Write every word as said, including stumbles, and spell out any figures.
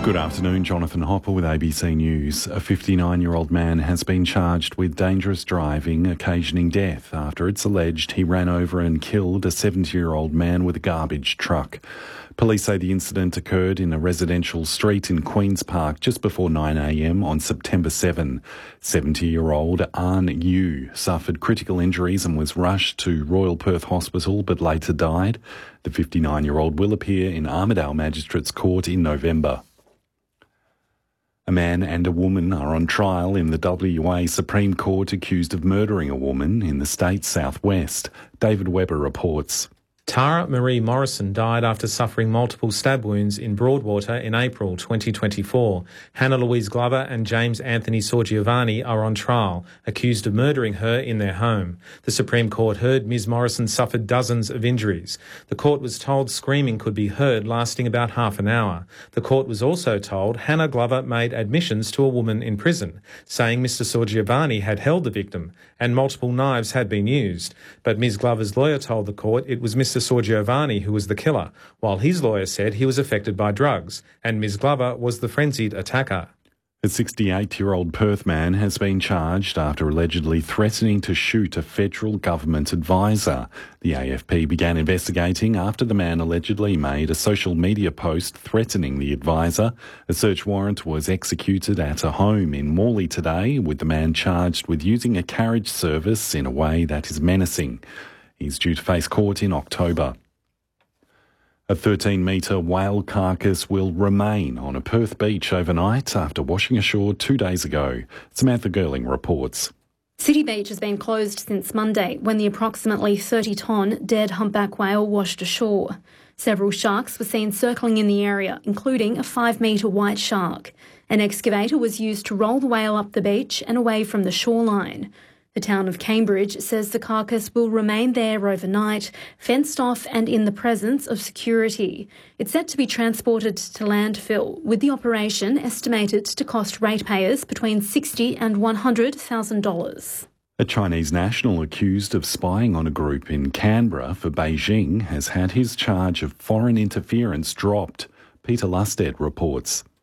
Good afternoon, Jonathan Hopper with A B C News. A fifty-nine-year-old man has been charged with dangerous driving occasioning death after it's alleged he ran over and killed a seventy-year-old man with a garbage truck. Police say the incident occurred in a residential street in Queen's Park just before nine a m on September seventh. seventy-year-old An Yu suffered critical injuries and was rushed to Royal Perth Hospital but later died. The fifty-nine-year-old will appear in Armidale Magistrates Court in November. A man and a woman are on trial in the W A Supreme Court accused of murdering a woman in the state's southwest. David Webber reports. Tara Marie Morrison died after suffering multiple stab wounds in Broadwater in April twenty twenty-four. Hannah Louise Glover and James Anthony Sorgiovanni are on trial, accused of murdering her in their home. The Supreme Court heard Miz Morrison suffered dozens of injuries. The court was told screaming could be heard lasting about half an hour. The court was also told Hannah Glover made admissions to a woman in prison, saying Mister Sorgiovanni had held the victim and multiple knives had been used. But Miz Glover's lawyer told the court it was Mister Sorgiovanni who was the killer, while his lawyer said he was affected by drugs, and Miz Glover was the frenzied attacker. A sixty-eight-year-old Perth man has been charged after allegedly threatening to shoot a federal government advisor. The A F P began investigating after the man allegedly made a social media post threatening the advisor. A search warrant was executed at a home in Morley today, with the man charged with using a carriage service in a way that is menacing. He's due to face court in October. A thirteen-metre whale carcass will remain on a Perth beach overnight after washing ashore two days ago. Samantha Gerling reports. City Beach has been closed since Monday when the approximately thirty-tonne dead humpback whale washed ashore. Several sharks were seen circling in the area, including a five-metre white shark. An excavator was used to roll the whale up the beach and away from the shoreline. The town of Cambridge says the carcass will remain there overnight, fenced off and in the presence of security. It's set to be transported to landfill, with the operation estimated to cost ratepayers between sixty thousand dollars and one hundred thousand dollars. A Chinese national accused of spying on a group in Canberra for Beijing has had his charge of foreign interference dropped. Peter Lusted reports.